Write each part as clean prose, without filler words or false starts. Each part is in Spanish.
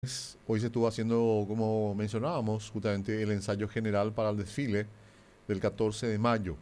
Hoy se estuvo haciendo, como mencionábamos, justamente el ensayo general para el desfile del 14 de mayo.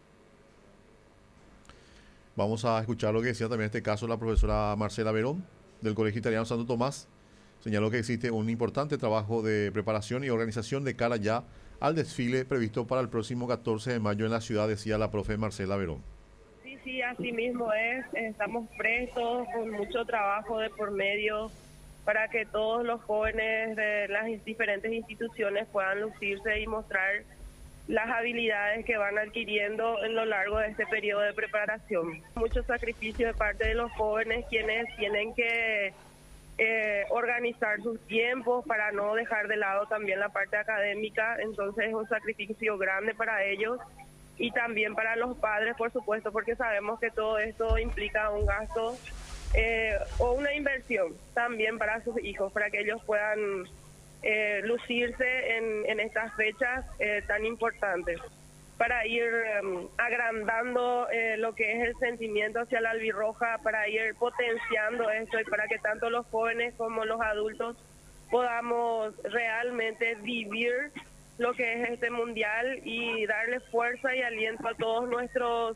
Vamos a escuchar lo que decía también en este caso la profesora Marcela Verón del Colegio Italiano Santo Tomás. Señaló que existe un importante trabajo de preparación y organización de cara ya al desfile previsto para el próximo 14 de mayo en la ciudad, decía la profe Marcela Verón. Sí, sí, así mismo es. Estamos prestos con mucho trabajo de por medio para que todos los jóvenes de las diferentes instituciones puedan lucirse y mostrar las habilidades que van adquiriendo en lo largo de este periodo de preparación. Mucho sacrificio de parte de los jóvenes quienes tienen que organizar sus tiempos para no dejar de lado también la parte académica, entonces es un sacrificio grande para ellos y también para los padres, por supuesto, porque sabemos que todo esto implica un gasto o una inversión también para sus hijos, para que ellos puedan lucirse en estas fechas tan importantes, para ir agrandando lo que es el sentimiento hacia la albirroja, para ir potenciando esto y para que tanto los jóvenes como los adultos podamos realmente vivir lo que es este mundial y darle fuerza y aliento a todos nuestros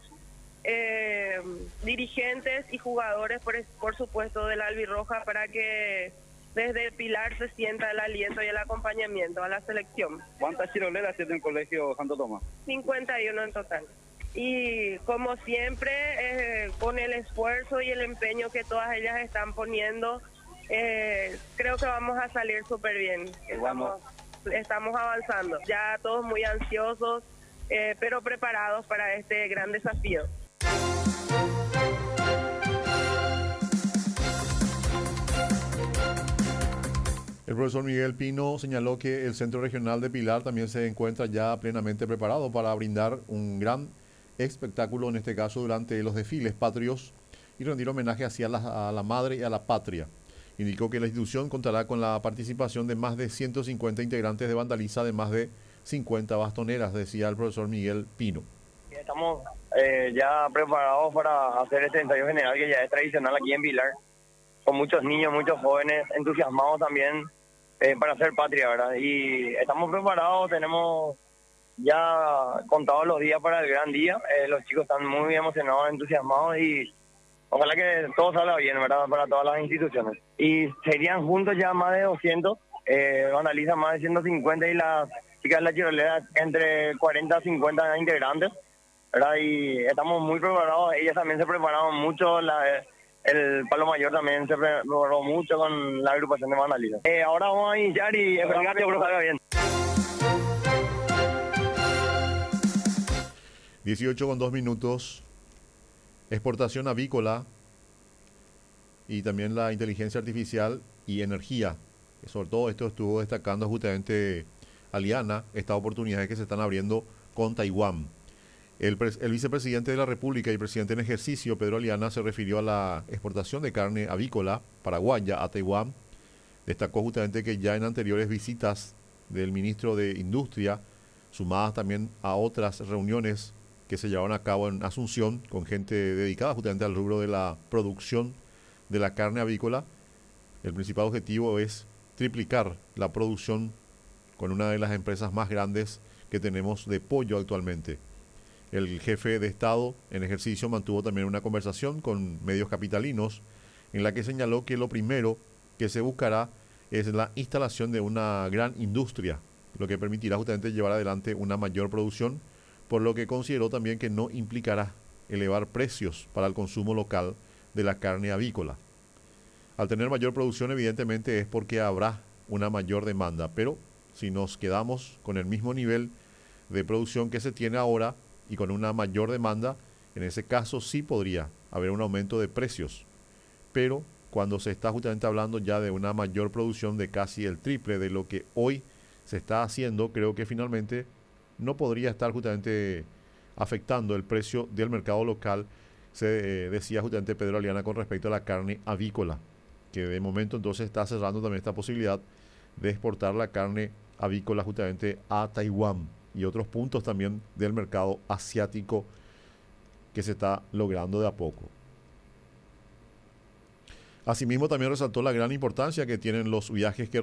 dirigentes y jugadores, por supuesto, de la albirroja, para que desde Pilar se sienta el aliento y el acompañamiento a la selección. ¿Cuántas chiroleras tiene el Colegio Santo Tomás? 51 en total. Y como siempre, con el esfuerzo y el empeño que todas ellas están poniendo, creo que vamos a salir súper bien. Estamos avanzando, ya todos muy ansiosos, pero preparados para este gran desafío. El profesor Miguel Pino señaló que el Centro Regional de Pilar también se encuentra ya plenamente preparado para brindar un gran espectáculo, en este caso durante los desfiles patrios, y rendir homenaje hacia a la madre y a la patria. Indicó que la institución contará con la participación de más de 150 integrantes de Vandaliza, de más de 50 bastoneras, decía el profesor Miguel Pino. Estamos ya preparados para hacer este ensayo general que ya es tradicional aquí en Pilar, con muchos niños, muchos jóvenes entusiasmados también para hacer patria, ¿verdad? Y estamos preparados, tenemos ya contados los días para el gran día. Los chicos están muy emocionados, entusiasmados y ojalá que todo salga bien, ¿verdad? Para todas las instituciones. Y serían juntos ya más de 200, Vandaliza más de 150 y las chicas de la chirolera entre 40 a 50 integrantes, ¿verdad? Y estamos muy preparados, ellas también se prepararon mucho, el Palo Mayor también se preparó mucho con la agrupación de Vandaliza. Ahora vamos a iniciar y esperamos que todo salga bien. 18:02. Exportación avícola y también la inteligencia artificial y energía. Sobre todo esto estuvo destacando justamente Aliana, estas oportunidades que se están abriendo con Taiwán. El vicepresidente de la República y presidente en ejercicio, Pedro Aliana, se refirió a la exportación de carne avícola paraguaya a Taiwán. Destacó justamente que ya en anteriores visitas del ministro de Industria, sumadas también a otras reuniones que se llevaron a cabo en Asunción con gente dedicada justamente al rubro de la producción de la carne avícola, el principal objetivo es triplicar la producción con una de las empresas más grandes que tenemos de pollo actualmente. El jefe de Estado en ejercicio mantuvo también una conversación con medios capitalinos en la que señaló que lo primero que se buscará es la instalación de una gran industria, lo que permitirá justamente llevar adelante una mayor producción, por lo que consideró también que no implicará elevar precios para el consumo local de la carne avícola. Al tener mayor producción, evidentemente es porque habrá una mayor demanda, pero si nos quedamos con el mismo nivel de producción que se tiene ahora y con una mayor demanda, en ese caso sí podría haber un aumento de precios. Pero cuando se está justamente hablando ya de una mayor producción de casi el triple de lo que hoy se está haciendo, creo que finalmente no podría estar justamente afectando el precio del mercado local, se decía justamente Pedro Aliana con respecto a la carne avícola, que de momento entonces está cerrando también esta posibilidad de exportar la carne avícola justamente a Taiwán y otros puntos también del mercado asiático que se está logrando de a poco. Asimismo, también resaltó la gran importancia que tienen los viajes que